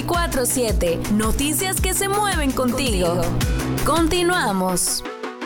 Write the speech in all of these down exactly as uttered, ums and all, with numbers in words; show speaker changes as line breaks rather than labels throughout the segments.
veinticuatro siete. Noticias que se mueven contigo. contigo. Continuamos.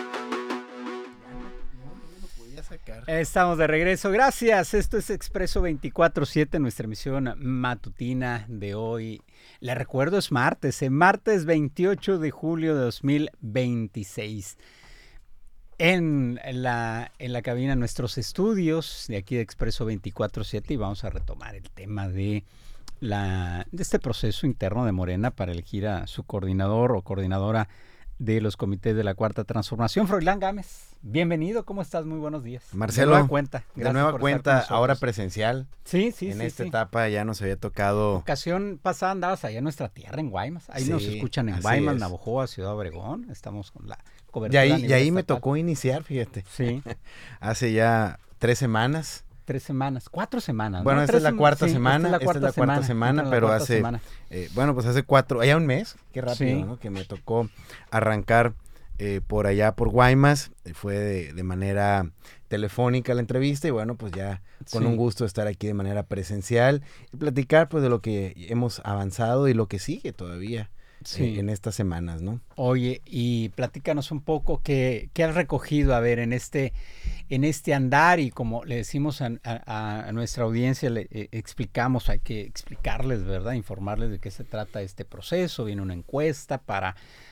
Estamos de regreso, gracias. Esto es Expreso veinticuatro siete, nuestra emisión matutina de hoy. Les recuerdo, es martes, el martes veintiocho de julio de dos mil veintiséis. En la, en la cabina, nuestros estudios de aquí de Expreso veinticuatro siete, y vamos a retomar el tema de, la, de este proceso interno de Morena para elegir a su coordinador o coordinadora de los comités de la Cuarta Transformación. Froilán Gámez, bienvenido, ¿cómo estás? Muy buenos días.
Marcelo,
de nueva cuenta,
de nueva cuenta ahora presencial.
Sí, sí,
En
sí.
esta
sí.
etapa ya nos había tocado.
Ocasión pasada andabas allá en nuestra tierra, en Guaymas. Ahí
sí,
nos escuchan en Guaymas, Navojoa, Ciudad Obregón. Estamos con la cobertura.
Y ahí, y ahí me tocó iniciar, fíjate.
Sí.
Hace ya tres semanas.
Tres semanas, cuatro semanas.
Bueno,
¿no?
esta es la cuarta
sí,
semana,
esta es la cuarta,
esta es la cuarta semana, semana pero
cuarta
hace,
semana.
Eh, bueno, pues hace cuatro, ya un mes, qué rápido,
sí.
¿no? Que me tocó arrancar eh, por allá por Guaymas, fue de, de manera telefónica la entrevista y bueno, pues ya con sí. un gusto estar aquí de manera presencial y platicar pues de lo que hemos avanzado y lo que sigue todavía. Sí. Eh, en estas semanas, ¿no?
Oye, y platícanos un poco qué, qué has recogido, a ver, en este, en este andar, y como le decimos a, a, a nuestra audiencia, le eh, explicamos, hay que explicarles, ¿verdad? Informarles de qué se trata este proceso. Viene una encuesta para